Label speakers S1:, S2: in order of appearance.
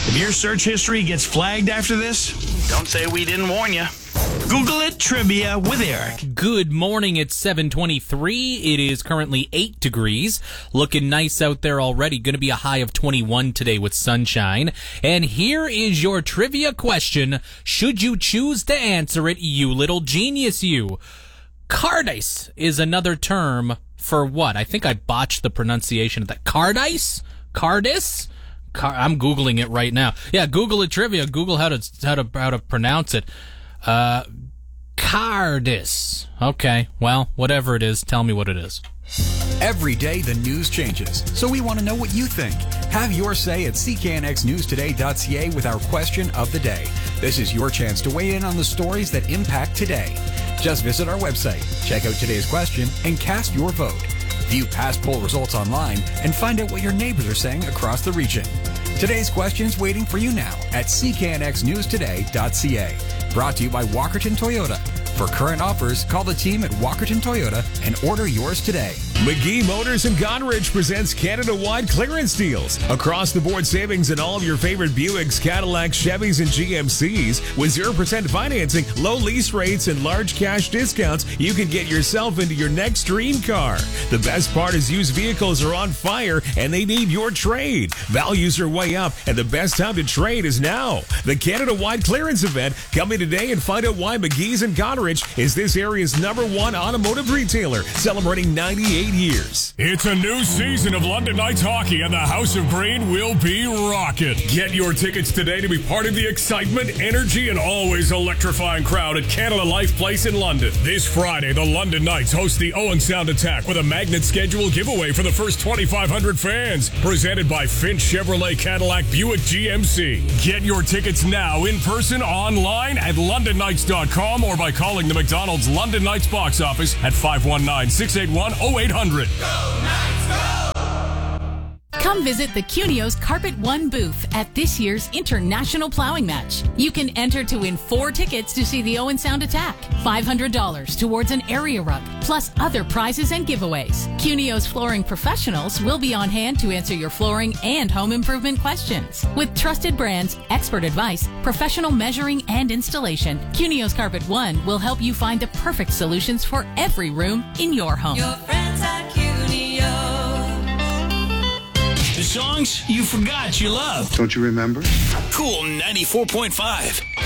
S1: If your search history gets flagged after this, don't say we didn't warn you. Google it trivia with Eric.
S2: Good morning. It's 7:23. It is currently 8 degrees. Looking nice out there already. Going to be a high of 21 today with sunshine. And here is your trivia question. Should you choose to answer it, you little genius, you? Cardice is another term for what? I think I botched the pronunciation of that. Cardice? Cardis? I'm Googling it right now. Yeah, Google it trivia. Google how to pronounce it. Cardis. Okay, well, whatever it is, tell me what it is.
S3: Every day the news changes, so we want to know what you think. Have your say at cknxnewstoday.ca with our question of the day. This is your chance to weigh in on the stories that impact today. Just visit our website, check out today's question, and cast your vote. View past poll results online and find out what your neighbors are saying across the region. Today's question's waiting for you now at cknxnewstoday.ca. Brought to you by Walkerton Toyota. For current offers, call the team at Walkerton Toyota and order yours today.
S4: McGee Motors in Goderich presents Canada-wide clearance deals. Across-the-board savings in all of your favorite Buicks, Cadillacs, Chevys, and GMCs. With 0% financing, low lease rates, and large cash discounts, you can get yourself into your next dream car. The best part is used vehicles are on fire, and they need your trade. Values are way up, and the best time to trade is now. The Canada-wide clearance event. Come in today and find out why McGee's in Goderich is this area's #1 automotive retailer, celebrating 98 years.
S5: It's a new season of London Knights hockey, and the House of Green will be rocking. Get your tickets today to be part of the excitement, energy, and always electrifying crowd at Canada Life Place in London. This Friday, the London Knights host the Owen Sound Attack with a magnet schedule giveaway for the first 2,500 fans. Presented by Finch Chevrolet Cadillac Buick GMC. Get your tickets now in person, online at LondonKnights.com, or by calling the McDonald's London Knights box office at 519-681-0800.
S6: Go Knights, go! Come visit the Cunios Carpet One booth at this year's International Plowing Match. You can enter to win 4 tickets to see the Owen Sound Attack, $500 towards an area rug, plus other prizes and giveaways. Cunios flooring professionals will be on hand to answer your flooring and home improvement questions. With trusted brands, expert advice, professional measuring and installation, Cunios Carpet One will help you find the perfect solutions for every room in your home.
S7: Your friends at Cunio.
S1: The songs you forgot you loved.
S8: Don't you remember?
S1: Cool 94.5.